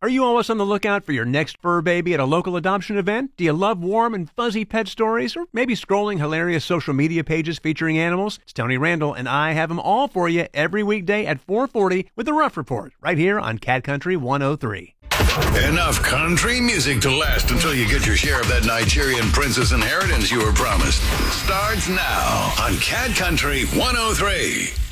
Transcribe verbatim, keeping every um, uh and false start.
Are you always on the lookout for your next fur baby at a local adoption event? Do you love warm and fuzzy pet stories? Or maybe scrolling hilarious social media pages featuring animals? It's Tony Randall, and I have them all for you every weekday at four forty with The Rough Report, right here on Cat Country one oh three. Enough country music to last until you get your share of that Nigerian princess inheritance you were promised. Starts now on Cat Country one oh three.